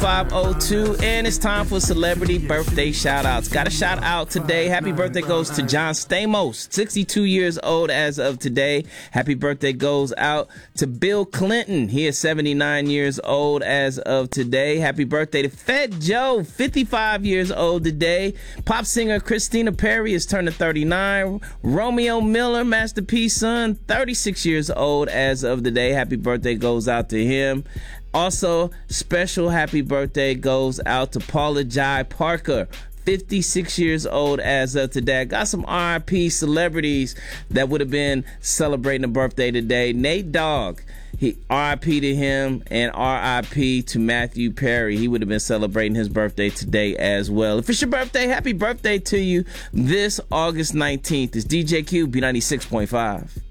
502, and it's time for celebrity birthday shout-outs. Got a shout-out today. Happy birthday goes to John Stamos, 62 years old as of today. Happy birthday goes out to Bill Clinton. He is 79 years old as of today. Happy birthday to Fat Joe, 55 years old today. Pop singer Christina Perri is turning 39. Romeo Miller, Master P's son, 36 years old as of today. Happy birthday goes out to him. Also, special happy birthday goes out to Paula Jai Parker, 56 years old as of today. I got some RIP celebrities that would have been celebrating a birthday today. Nate Dogg, RIP to him, and RIP to Matthew Perry. He would have been celebrating his birthday today as well. If it's your birthday, happy birthday to you this August 19th. It's DJ Q, B96.5.